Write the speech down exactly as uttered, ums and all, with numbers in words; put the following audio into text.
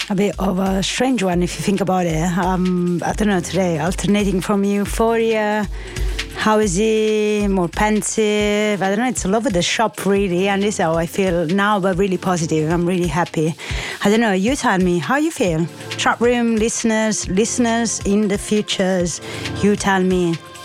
A bit of a strange one if you think about it. Um, I don't know, today, alternating from euphoria, housey, more pensive. I don't know, it's all over the shop really, and this is how I feel now, but really positive. I'm really happy. I don't know, you tell me how you feel. Chat room, listeners, listeners in the futures, you tell me.